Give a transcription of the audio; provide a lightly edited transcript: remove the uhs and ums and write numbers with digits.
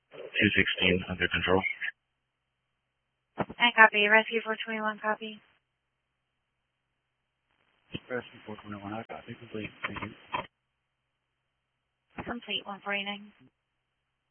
216 under control. And copy. Rescue 421, copy. Rescue 421, I copy. Complete. Thank you. Complete 149.